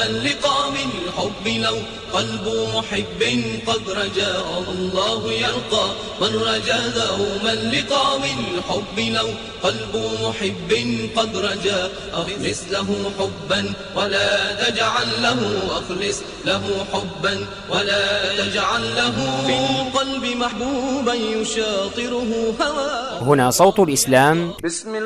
لقام الحب لو قلب محب قد رجا الله يلقى من رجا دوما لقام الحب لو قلب محب قد رجا أخلص له حبا ولا تجعل له أخلص له حبا ولا تجعل له في القلب محبوبا يشاطره هوى. هنا صوت الإسلام. بسم الله